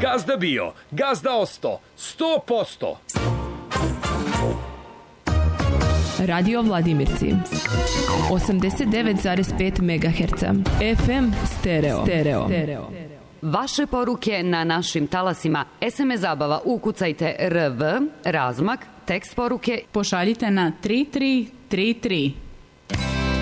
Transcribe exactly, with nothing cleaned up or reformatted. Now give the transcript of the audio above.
Gazda bio, gazda osto, sto posto. Radio Vladimirci osamdeset devet zarez pet megaherca F M stereo. Stereo. Stereo. Vaše poruke na našim talasima. S M S zabava ukucajte R V, razmak, tekst poruke pošaljite na tri tri tri tri.